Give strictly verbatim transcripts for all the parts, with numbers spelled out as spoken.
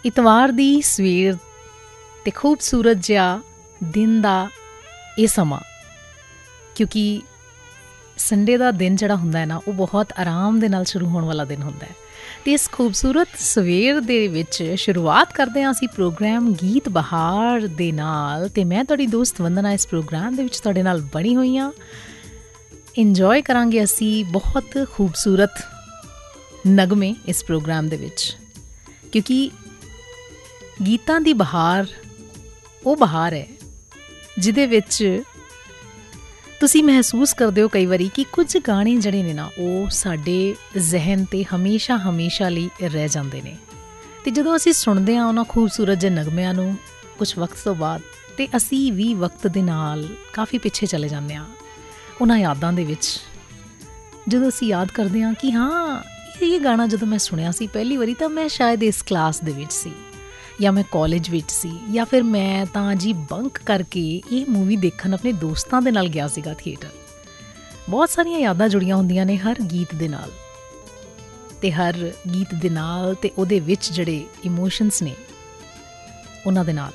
ਇਤਵਾਰ ਦੀ ਸਵੇਰ ਅਤੇ ਖੂਬਸੂਰਤ ਜਿਹਾ ਦਿਨ ਦਾ ਇਹ ਸਮਾਂ, ਕਿਉਂਕਿ ਸੰਡੇ ਦਾ ਦਿਨ ਜਿਹੜਾ ਹੁੰਦਾ ਹੈ ਨਾ, ਉਹ ਬਹੁਤ ਆਰਾਮ ਦੇ ਨਾਲ ਸ਼ੁਰੂ ਹੋਣ ਵਾਲਾ ਦਿਨ ਹੁੰਦਾ ਹੈ। ਅਤੇ ਇਸ ਖੂਬਸੂਰਤ ਸਵੇਰ ਦੇ ਵਿੱਚ ਸ਼ੁਰੂਆਤ ਕਰਦੇ ਹਾਂ ਅਸੀਂ ਪ੍ਰੋਗਰਾਮ ਗੀਤ ਬਹਾਰ ਦੇ ਨਾਲ। ਅਤੇ ਮੈਂ ਤੁਹਾਡੀ ਦੋਸਤ ਵੰਦਨਾ ਇਸ ਪ੍ਰੋਗਰਾਮ ਦੇ ਵਿੱਚ ਤੁਹਾਡੇ ਨਾਲ ਬਣੀ ਹੋਈ ਹਾਂ। ਇੰਜੋਏ ਕਰਾਂਗੇ ਅਸੀਂ ਬਹੁਤ ਖੂਬਸੂਰਤ ਨਗਮੇ ਇਸ ਪ੍ਰੋਗਰਾਮ ਦੇ ਵਿੱਚ, ਕਿਉਂਕਿ ਗੀਤਾਂ ਦੀ ਬਹਾਰ ਉਹ ਬਹਾਰ ਹੈ ਜਿਹਦੇ ਵਿੱਚ ਤੁਸੀਂ ਮਹਿਸੂਸ ਕਰਦੇ ਹੋ ਕਈ ਵਾਰੀ ਕਿ ਕੁਝ ਗਾਣੇ ਜਿਹੜੇ ਨੇ ਨਾ, ਉਹ ਸਾਡੇ ਜ਼ਿਹਨ 'ਤੇ ਹਮੇਸ਼ਾ ਹਮੇਸ਼ਾ ਲਈ ਰਹਿ ਜਾਂਦੇ ਨੇ। ਅਤੇ ਜਦੋਂ ਅਸੀਂ ਸੁਣਦੇ ਹਾਂ ਉਹਨਾਂ ਖੂਬਸੂਰਤ ਜਿਹੇ ਨਗਮਿਆਂ ਨੂੰ ਕੁਝ ਵਕਤ ਤੋਂ ਬਾਅਦ, ਅਤੇ ਅਸੀਂ ਵੀ ਵਕਤ ਦੇ ਨਾਲ ਕਾਫੀ ਪਿੱਛੇ ਚਲੇ ਜਾਂਦੇ ਹਾਂ ਉਹਨਾਂ ਯਾਦਾਂ ਦੇ ਵਿੱਚ। ਜਦੋਂ ਅਸੀਂ ਯਾਦ ਕਰਦੇ ਹਾਂ ਕਿ ਹਾਂ, ਇਹ ਗਾਣਾ ਜਦੋਂ ਮੈਂ ਸੁਣਿਆ ਸੀ ਪਹਿਲੀ ਵਾਰੀ, ਤਾਂ ਮੈਂ ਸ਼ਾਇਦ ਇਸ ਕਲਾਸ ਦੇ ਵਿੱਚ ਸੀ, ਜਾਂ ਮੈਂ ਕਾਲਜ ਵਿੱਚ ਸੀ, ਜਾਂ ਫਿਰ ਮੈਂ ਤਾਂ ਜੀ ਬੰਕ ਕਰਕੇ ਇਹ ਮੂਵੀ ਦੇਖਣ ਆਪਣੇ ਦੋਸਤਾਂ ਦੇ ਨਾਲ ਗਿਆ ਸੀਗਾ ਥੀਏਟਰ। ਬਹੁਤ ਸਾਰੀਆਂ ਯਾਦਾਂ ਜੁੜੀਆਂ ਹੁੰਦੀਆਂ ਨੇ ਹਰ ਗੀਤ ਦੇ ਨਾਲ, ਅਤੇ ਹਰ ਗੀਤ ਦੇ ਨਾਲ ਅਤੇ ਉਹਦੇ ਵਿੱਚ ਜਿਹੜੇ ਇਮੋਸ਼ਨਸ ਨੇ ਉਹਨਾਂ ਦੇ ਨਾਲ।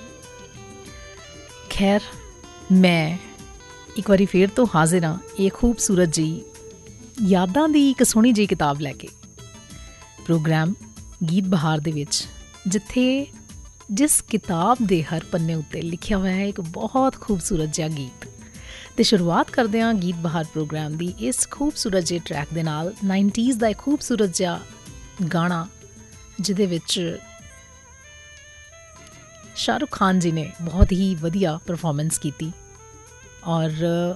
ਖੈਰ, ਮੈਂ ਇੱਕ ਵਾਰੀ ਫੇਰ ਤੋਂ ਹਾਜ਼ਰ ਹਾਂ ਇਹ ਖੂਬਸੂਰਤ ਜਿਹੀ ਯਾਦਾਂ ਦੀ ਇੱਕ ਸੋਹਣੀ ਜਿਹੀ ਕਿਤਾਬ ਲੈ ਕੇ, ਪ੍ਰੋਗਰਾਮ ਗੀਤ ਬਹਾਰ ਦੇ ਵਿੱਚ, ਜਿੱਥੇ ਜਿਸ ਕਿਤਾਬ ਦੇ ਹਰ ਪੰਨੇ ਉੱਤੇ ਲਿਖਿਆ ਹੋਇਆ ਹੈ ਇੱਕ ਬਹੁਤ ਖੂਬਸੂਰਤ ਜਿਹਾ ਗੀਤ। ਅਤੇ ਸ਼ੁਰੂਆਤ ਕਰਦੇ ਹਾਂ ਗੀਤ ਬਹਾਰ ਪ੍ਰੋਗਰਾਮ ਦੀ ਇਸ ਖੂਬਸੂਰਤ ਜਿਹੇ ਟਰੈਕ ਦੇ ਨਾਲ, ਨਾਈਨਟੀਜ਼ ਦਾ ਇੱਕ ਖੂਬਸੂਰਤ ਜਿਹਾ ਗਾਣਾ ਜਿਹਦੇ ਵਿੱਚ ਸ਼ਾਹਰੁਖ ਖਾਨ ਜੀ ਨੇ ਬਹੁਤ ਹੀ ਵਧੀਆ ਪਰਫੋਰਮੈਂਸ ਕੀਤੀ। ਔਰ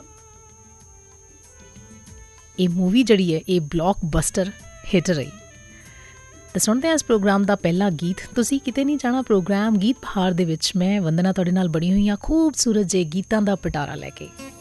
ਇਹ ਮੂਵੀ ਜਿਹੜੀ ਹੈ ਇਹ ਬਲੌਕਬਸਟਰ ਹਿੱਟ ਰਹੀ। ਤਾਂ ਸੁਣਦੇ ਹਾਂ ਇਸ ਪ੍ਰੋਗਰਾਮ ਦਾ ਪਹਿਲਾ ਗੀਤ। ਤੁਸੀਂ ਕਿਤੇ ਨਹੀਂ ਜਾਣਾ, ਪ੍ਰੋਗਰਾਮ ਗੀਤ ਬਹਾਰ ਦੇ ਵਿੱਚ ਮੈਂ ਵੰਦਨਾ ਤੁਹਾਡੇ ਨਾਲ ਬਣੀ ਹੋਈ ਹਾਂ ਖੂਬਸੂਰਤ ਜਿਹੇ ਗੀਤਾਂ ਦਾ ਪਿਟਾਰਾ ਲੈ ਕੇ।